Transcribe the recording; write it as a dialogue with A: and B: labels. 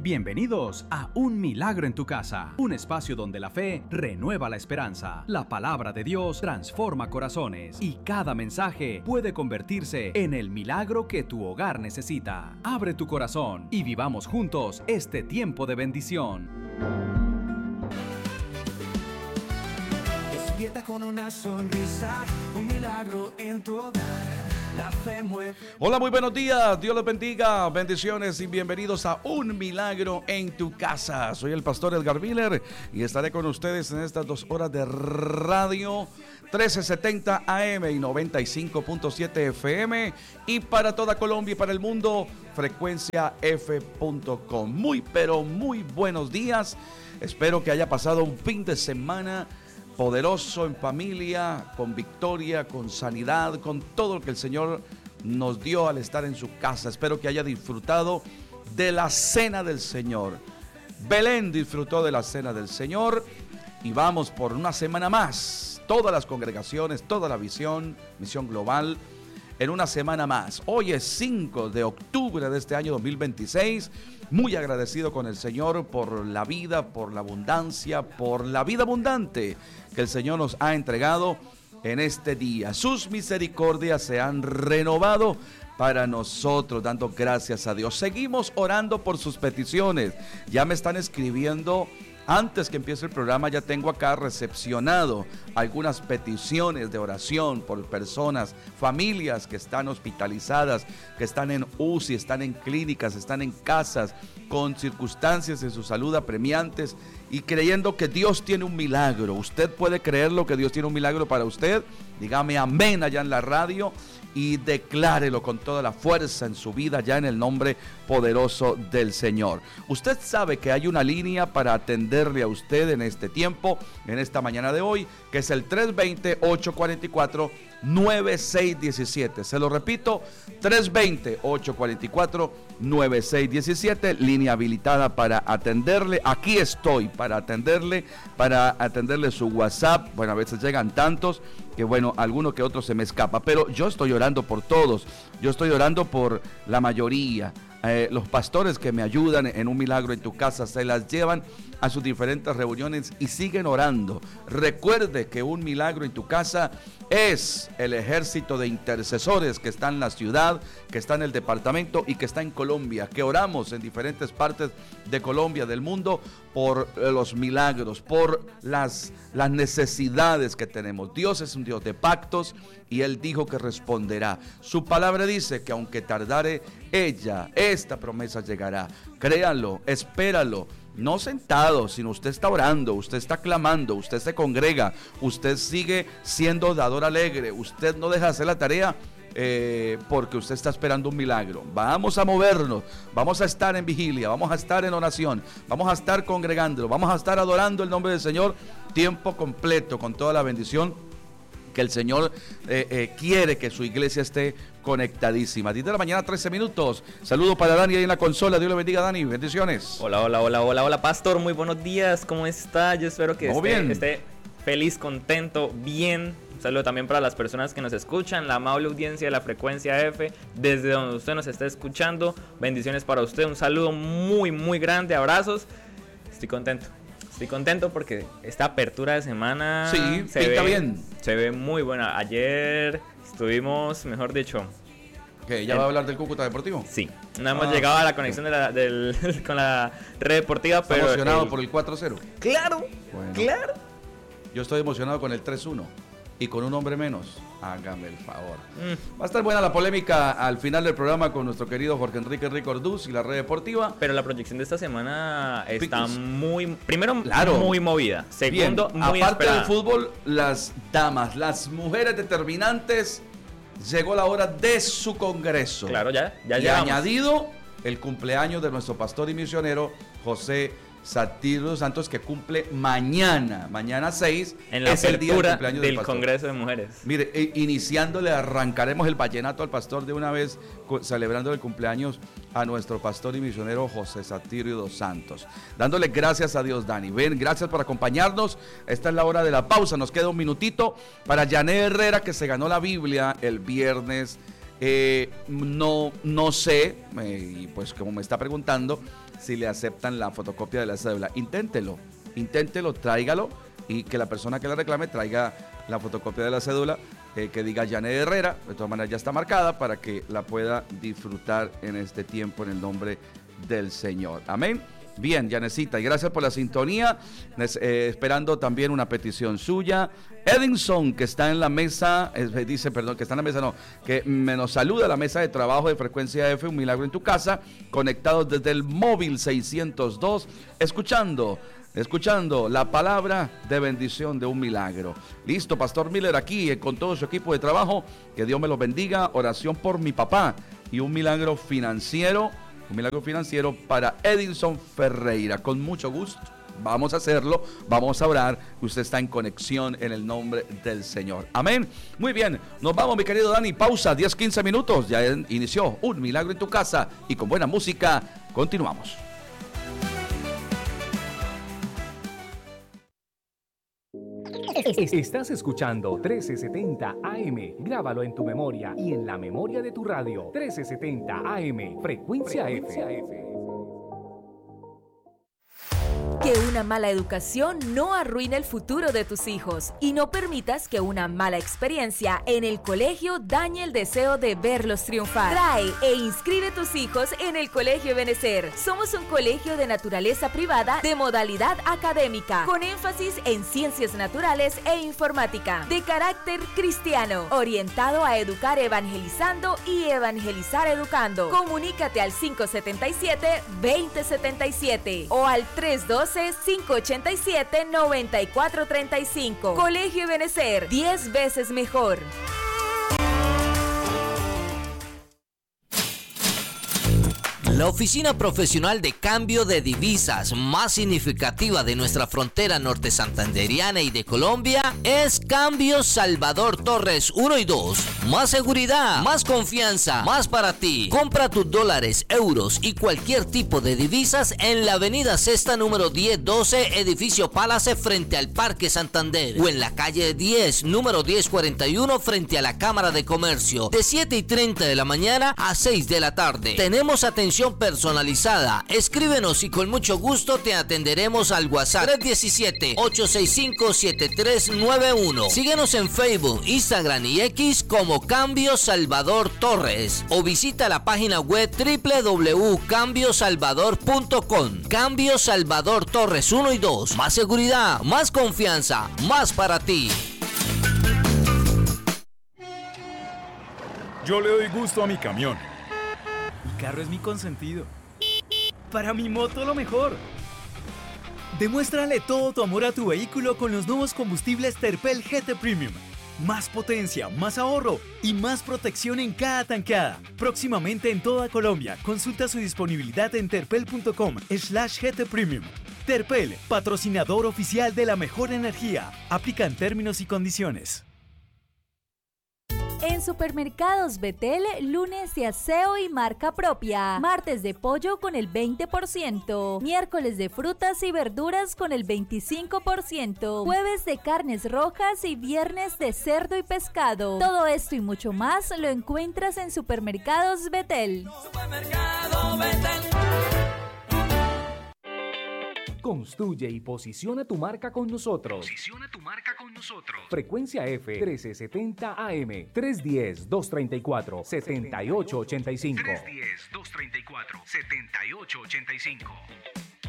A: Bienvenidos a Un Milagro en tu Casa, un espacio donde la fe renueva la esperanza, la palabra de Dios transforma corazones y cada mensaje puede convertirse en el milagro que tu hogar necesita. Abre tu corazón y vivamos juntos este tiempo de bendición.
B: Despierta con una sonrisa, un milagro en tu hogar. La fe mueve.
C: Hola, muy buenos días, Dios los bendiga, bendiciones y bienvenidos a Un Milagro en tu Casa. Soy el pastor Edgar Miller y estaré con ustedes en estas 2 horas de radio, 1370 AM y 95.7 FM, y para toda Colombia y para el mundo, frecuenciaf.com. Muy buenos días, espero que haya pasado un fin de semana poderoso en familia, con victoria, con sanidad, con todo lo que el Señor nos dio al estar en su casa. Espero que haya disfrutado de la cena del Señor. Belén disfrutó de la cena del Señor y vamos por una semana más. Todas las congregaciones, toda la misión global, en una semana más. Hoy es 5 de octubre de este año 2026. Muy agradecido con el Señor por la vida, por la abundancia, por la vida abundante que el Señor nos ha entregado en este día. Sus misericordias se han renovado para nosotros, dando gracias a Dios. Seguimos orando por sus peticiones. Ya me están escribiendo. Antes que empiece el programa, ya tengo acá recepcionado algunas peticiones de oración por personas, familias que están hospitalizadas, que están en UCI, están en clínicas, están en casas, con circunstancias de su salud apremiantes y creyendo que Dios tiene un milagro. ¿Usted puede creerlo, que Dios tiene un milagro para usted? Dígame amén allá en la radio y declárelo con toda la fuerza en su vida ya en el nombre poderoso del Señor. Usted sabe que hay una línea para atenderle a usted en este tiempo, en esta mañana de hoy, que es el 320-844-9617. Se lo repito, 320-844-9617, línea habilitada para atenderle. Aquí estoy para atenderle su WhatsApp. Bueno, a veces llegan tantos que bueno, alguno que otro se me escapa, pero yo estoy orando por todos, yo estoy orando por la mayoría. Los pastores que me ayudan en Un Milagro en tu Casa se las llevan a sus diferentes reuniones y siguen orando. Recuerde que Un Milagro en tu Casa es el ejército de intercesores que está en la ciudad, que está en el departamento y que está en Colombia, que oramos en diferentes partes de Colombia, del mundo, por los milagros, por las necesidades que tenemos. Dios es un Dios de pactos y Él dijo que responderá. Su palabra dice que aunque tardare esta promesa llegará. Créanlo, espéralo. No sentado, sino usted está orando, usted está clamando, usted se congrega, usted sigue siendo dador alegre, usted no deja de hacer la tarea porque usted está esperando un milagro. Vamos a movernos, vamos a estar en vigilia, vamos a estar en oración, vamos a estar congregando, vamos a estar adorando el nombre del Señor tiempo completo con toda la bendición que el Señor quiere que su iglesia esté conectadísima. 10 de la mañana, 13 minutos. Saludos para Dani ahí en la consola. Dios le bendiga, Dani. Bendiciones.
D: Hola, pastor. Muy buenos días. ¿Cómo está? Yo espero que esté feliz, contento, bien. Un saludo también para las personas que nos escuchan, la amable audiencia de la Frecuencia F, desde donde usted nos está escuchando. Bendiciones para usted. Un saludo muy grande. Abrazos. Estoy contento porque esta apertura de semana
C: pinta bien.
D: Se ve muy buena. Ayer estuvimos, mejor dicho.
C: ¿Qué? ¿Ya va a hablar del Cúcuta Deportivo?
D: Sí. No hemos llegado a la conexión con la red deportiva,
C: ¿Está
D: pero
C: emocionado por el 4-0?
D: Claro.
C: Yo estoy emocionado con el 3-1 y con un hombre menos. Hágame el favor. Va a estar buena la polémica al final del programa con nuestro querido Jorge Enrique Ricorduz y la red deportiva.
D: Pero la proyección de esta semana está muy movida.
C: bien,
D: Segundo, muy
C: aparte
D: esperada.
C: del fútbol, las damas, las mujeres determinantes, llegó la hora de su congreso.
D: Claro, ya
C: y
D: llegamos.
C: añadido el cumpleaños de nuestro pastor y misionero José Satirio Santos, que cumple mañana 6,
D: en la
C: es el día del
D: apertura
C: cumpleaños
D: del
C: pastor.
D: Congreso de Mujeres.
C: Mire, iniciándole, arrancaremos el vallenato al pastor de una vez, celebrando el cumpleaños a nuestro pastor y misionero José Satirio dos Santos. Dándole gracias a Dios, Dani. Ven, gracias por acompañarnos. Esta es la hora de la pausa. Nos queda un minutito para Jané Herrera, que se ganó la Biblia el viernes No sé, y pues como me está preguntando, si le aceptan la fotocopia de la cédula. Inténtelo, tráigalo, y que la persona que la reclame traiga la fotocopia de la cédula que diga Janet Herrera. De todas maneras ya está marcada para que la pueda disfrutar en este tiempo en el nombre del Señor. Amén. Bien, Janecita, y gracias por la sintonía. Esperando también una petición suya. Edinson, que está en la mesa, que nos saluda a la mesa de trabajo de Frecuencia F, Un Milagro en tu Casa, conectados desde el móvil 602, escuchando la palabra de bendición de un milagro. Listo, Pastor Miller aquí con todo su equipo de trabajo. Que Dios me los bendiga. Oración por mi papá y un milagro financiero para Edinson Ferreira. Con mucho gusto vamos a hacerlo, vamos a orar. Usted está en conexión en el nombre del Señor. Amén. Muy bien, nos vamos, mi querido Dani. Pausa, 10-15 minutos. Ya inició Un Milagro en tu Casa y con buena música continuamos.
A: Estás escuchando 1370 AM. Grábalo en tu memoria y en la memoria de tu radio. 1370 AM, Frecuencia F.
E: Que una mala educación no arruine el futuro de tus hijos y no permitas que una mala experiencia en el colegio dañe el deseo de verlos triunfar. Trae e inscribe tus hijos en el Colegio Ebenecer. Somos un colegio de naturaleza privada de modalidad académica, con énfasis en ciencias naturales e informática, de carácter cristiano, orientado a educar evangelizando y evangelizar educando. Comunícate al 577-2077 o al 312-587-9435. Colegio Ebenecer, 10 veces mejor.
F: La oficina profesional de cambio de divisas más significativa de nuestra frontera norte santanderiana y de Colombia es Cambio Salvador Torres 1 y 2. Más seguridad, más confianza, más para ti. Compra tus dólares, euros y cualquier tipo de divisas en la avenida Sexta número 1012, edificio Palace frente al Parque Santander, o en la calle 10, número 1041 frente a la Cámara de Comercio, de 7:30 de la mañana a 6 de la tarde. Tenemos atención personalizada. Escríbenos y con mucho gusto te atenderemos al WhatsApp 317-865-7391. Síguenos en Facebook, Instagram y X como Cambio Salvador Torres, o visita la página web www.cambiosalvador.com. Cambio Salvador Torres 1 y 2. Más seguridad, más confianza, más para ti.
G: Yo le doy gusto a mi camión.
H: Mi carro es mi consentido. Para mi moto lo mejor. Demuéstrale todo tu amor a tu vehículo con los nuevos combustibles Terpel GT Premium. Más potencia, más ahorro y más protección en cada tankada. Próximamente en toda Colombia. Consulta su disponibilidad en terpel.com/GT Premium. Terpel, patrocinador oficial de la mejor energía. Aplican términos y condiciones.
I: En Supermercados Betel, lunes de aseo y marca propia. Martes de pollo con el 20%. Miércoles de frutas y verduras con el 25%. Jueves de carnes rojas y viernes de cerdo y pescado. Todo esto y mucho más lo encuentras en Supermercados Betel.
B: Supermercado Betel.
A: Construye y posiciona tu marca con nosotros. Frecuencia F 1370 AM 310-234-7885.
J: 310-234-7885.